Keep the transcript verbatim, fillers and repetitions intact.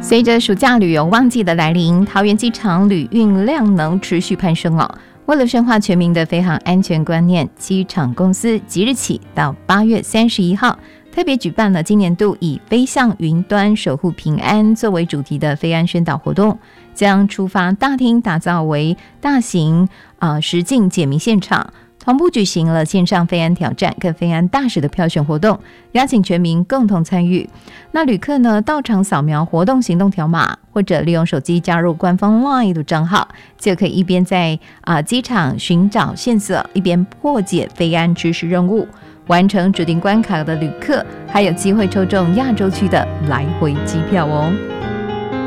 随着暑假旅游旺季的来临，桃园机场旅运量能持续攀升哦。为了深化全民的飞航安全观念，机场公司即日起到八月三十一号，特别举办了今年度以飞向云端守护平安作为主题的飞安宣导活动，将出发大厅打造为大型呃实境解谜现场，同步举行了线上飞安挑战跟飞安大使的票选活动，邀请全民共同参与。那旅客呢到场扫描活动行动条码，或者利用手机加入官方 LINE 的账号，就可以一边在啊、呃、机场寻找线索，一边破解飞安知识任务。完成指定关卡的旅客还有机会抽中亚洲区的来回机票哦。